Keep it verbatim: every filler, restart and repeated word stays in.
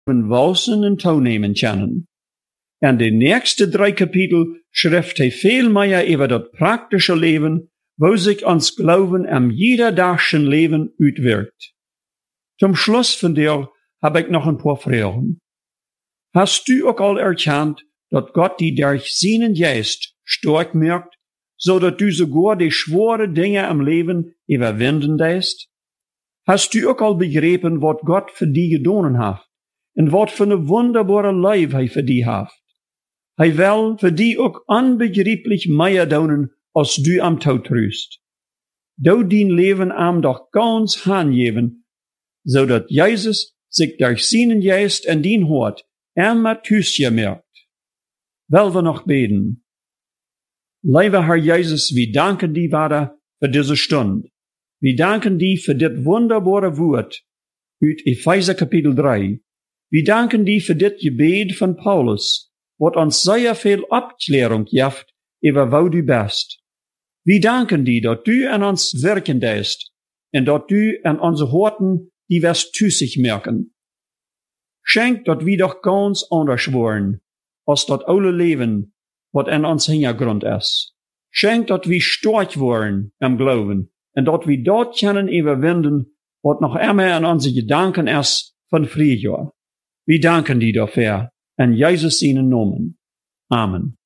walsen en toenemen kennen. En de nächste drei Kapitel schrift hij veel meer über das praktische Leben, wo sich ons Glauben am jederdagschen Leben uitwirkt. Zum Schluss von dir habe ich noch ein paar Fragen. Hast du auch al erkannt, dass Gott die durch seinen Geist stark macht, so dass du sogar die schwere Dinge am Leben überwinden lässt? Hast du auch al begrepen, was Gott für die gedonen hat, und was für eine wunderbare Leib er für die hat? Hij will für die auch unbegreiflich mehr donen, als du am Tod trust. Du dein Leben am doch ganz hingeben, so dass Jesus sich durch seinen Geist en dein Hort immer Tüsje merkt. Wollen wir noch beten? Lieber Herr Jesus, wir danken dir, Vater, für diese Stunde. Wir danken dir für das wunderbare Wort uit Epheser Kapitel drei. Wir danken dir für das Gebet von Paulus, wat ons sehr viel Abklärung jaft über wo du bist. Wir danken dir, dass du an uns wirken lässt und dass du an unsere Horten die wirst tüßig merken. Schenk, dass wir doch ganz anders worden, als das alle Leben, wat an uns Hintergrund ist. Schenk, dass wir stark worden am Glauben und dass wir dort können überwinden, wat noch immer an unsere Gedanken ist von früher. Wir danken dir dafür. In Jesus seinen Namen. Amen.